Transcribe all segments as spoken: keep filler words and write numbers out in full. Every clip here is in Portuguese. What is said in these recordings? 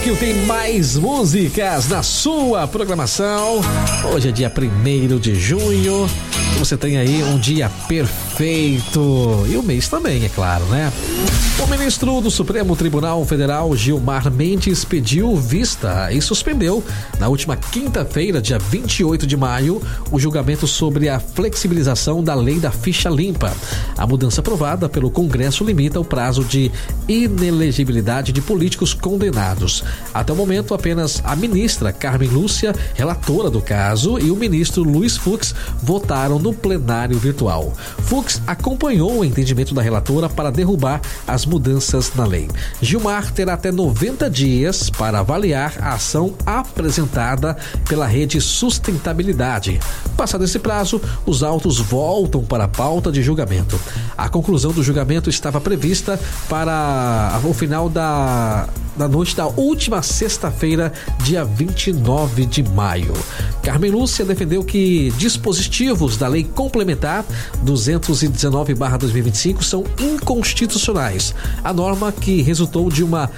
Brasil tem mais músicas na sua programação. Hoje é dia primeiro de junho. Você tem aí um dia perfeito. E o mês também, é claro, né? O ministro do Supremo Tribunal Federal, Gilmar Mendes, pediu vista e suspendeu, na última quinta-feira, dia vinte e oito de maio, o julgamento sobre a flexibilização da lei da ficha limpa. A mudança aprovada pelo Congresso limita o prazo de inelegibilidade de políticos condenados. Até o momento, apenas a ministra Carmen Lúcia, relatora do caso, e o ministro Luiz Fux votaram no plenário virtual. Fux acompanhou o entendimento da relatora para derrubar as mudanças na lei. Gilmar terá até noventa dias para avaliar a ação apresentada pela Rede Sustentabilidade. Passado esse prazo, os autos voltam para a pauta de julgamento. A conclusão do julgamento estava prevista para o final da, da noite da última sexta-feira, dia vinte e nove de maio. Carmen Lúcia defendeu que dispositivos da Lei Complementar duzentos e dezenove barra dois mil e vinte e cinco são inconstitucionais. A norma, que resultou de uma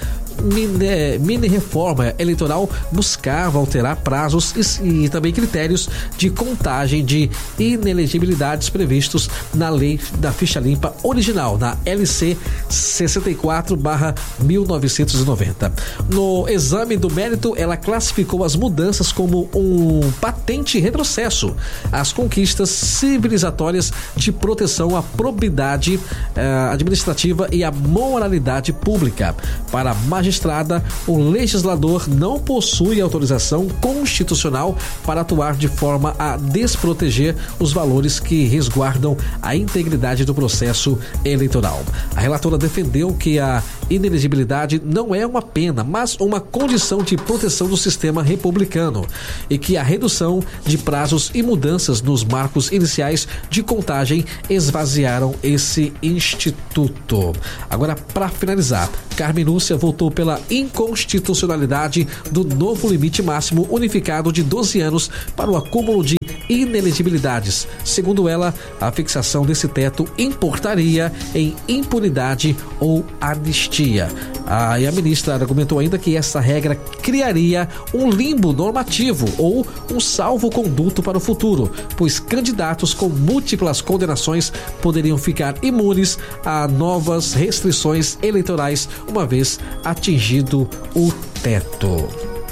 mini, mini reforma eleitoral, buscava alterar prazos e, e também critérios de contagem de inelegibilidades previstos na Lei da Ficha Limpa original, na L C sessenta e quatro barra mil novecentos e noventa. No exame do mérito, ela classificou as mudanças como um patente retrocesso às conquistas civilizatórias de proteção à probidade eh, administrativa e à moralidade pública. Para a magistrada, o legislador não possui autorização constitucional para atuar de forma a desproteger os valores que resguardam a integridade do processo eleitoral. A relatora defendeu que a inelegibilidade não é uma pena, mas uma condição de proteção do sistema republicano, e que a redução de prazos e mudanças nos marcos iniciais de contagem esvaziaram esse instituto. Agora, para finalizar, Carmen Lúcia votou pela inconstitucionalidade do novo limite máximo unificado de doze anos para o acúmulo de inelegibilidades. Segundo ela, a fixação desse teto importaria em impunidade ou anistia. Ah, e a ministra argumentou ainda que essa regra criaria um limbo normativo ou um salvo-conduto para o futuro, pois candidatos com múltiplas condenações poderiam ficar imunes a novas restrições eleitorais, uma vez atingido o teto.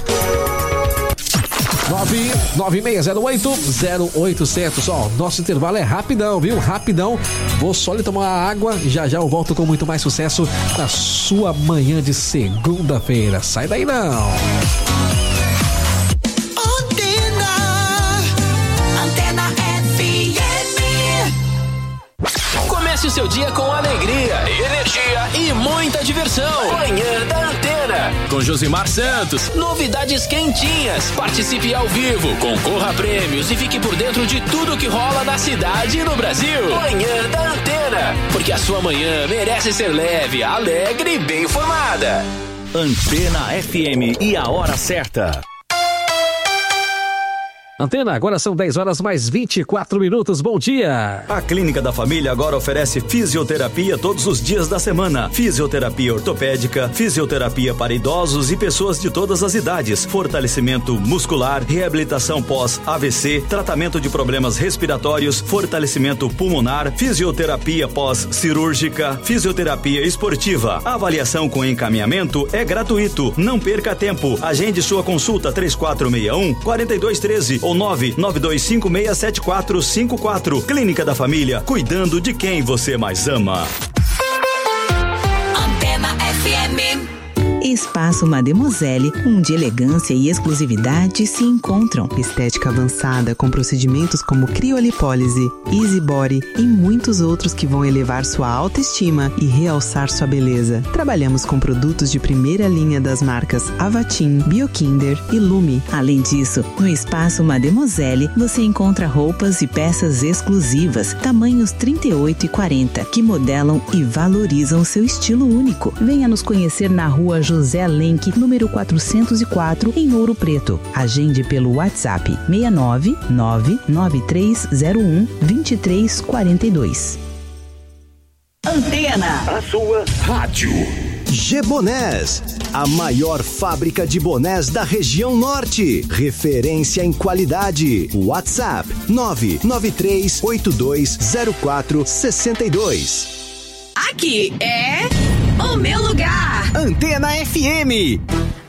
nove nove seis zero oito zero oito zero zero. Ó, nosso intervalo é rapidão, viu? Rapidão. Vou só lhe tomar água e já já eu volto com muito mais sucesso na sua manhã de segunda-feira. Sai daí não! Comece o seu dia com alegria, energia e muita diversão. Manhã da Antena, com Josimar Santos. Novidades quentinhas. Participe ao vivo, concorra a prêmios e fique por dentro de tudo que rola na cidade e no Brasil. Manhã da Antena, porque a sua manhã merece ser leve, alegre e bem informada. Antena F M e a hora certa. Antena, agora são dez horas mais vinte e quatro minutos. Bom dia! A Clínica da Família agora oferece fisioterapia todos os dias da semana. Fisioterapia ortopédica, fisioterapia para idosos e pessoas de todas as idades, fortalecimento muscular, reabilitação pós-A V C, tratamento de problemas respiratórios, fortalecimento pulmonar, fisioterapia pós-cirúrgica, fisioterapia esportiva. A avaliação com encaminhamento é gratuito. Não perca tempo. Agende sua consulta três quatro seis um, quatro dois um três ou nove nove dois cinco seis sete quatro cinco quatro. Clínica da Família, cuidando de quem você mais ama. Antena F M. Espaço Mademoiselle, onde elegância e exclusividade se encontram. Estética avançada com procedimentos como criolipólise, easy body e muitos outros que vão elevar sua autoestima e realçar sua beleza. Trabalhamos com produtos de primeira linha das marcas Avatin, Biokinder e Lume. Além disso, no Espaço Mademoiselle você encontra roupas e peças exclusivas, tamanhos trinta e oito e quarenta, que modelam e valorizam seu estilo único. Venha nos conhecer na rua José Lenk, número quatrocentos e quatro, em Ouro Preto. Agende pelo WhatsApp seis nove nove nove três zero um dois três quatro dois. Antena, a sua rádio. G-Bonés, a maior fábrica de bonés da região norte. Referência em qualidade. WhatsApp nove nove três oito dois zero quatro seis dois. Aqui é o meu lugar. Antena F M.